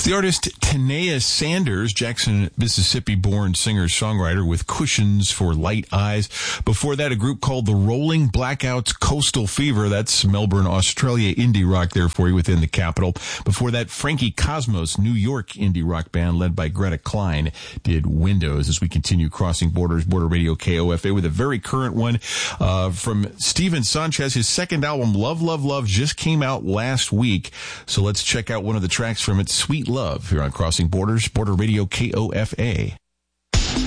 The artist Tanea Sanders, Jackson, Mississippi-born singer-songwriter with Cushions for Light Eyes. Before that, a group called the Rolling Blackouts Coastal Fever. That's Melbourne, Australia indie rock there for you within the capital. Before that, Frankie Cosmos, New York indie rock band led by Greta Klein, did Windows. As we continue crossing borders, Border Radio KOFA with a very current one from Steven Sanchez. His second album, Love, Love, Love, just came out last week. So let's check out one of the tracks from it, Sweet Love, here on Crossing Borders, Border Radio KOFA.